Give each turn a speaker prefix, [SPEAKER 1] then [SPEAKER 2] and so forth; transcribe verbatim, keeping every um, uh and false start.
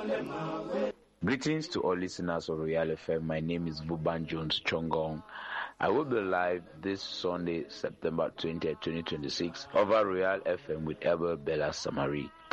[SPEAKER 1] Greetings to all listeners of Royal F M. My name is Buban Jones Chongong. I will be live this Sunday, September twentieth, twenty twenty-six, over Royal F M with Abel Bella Samari.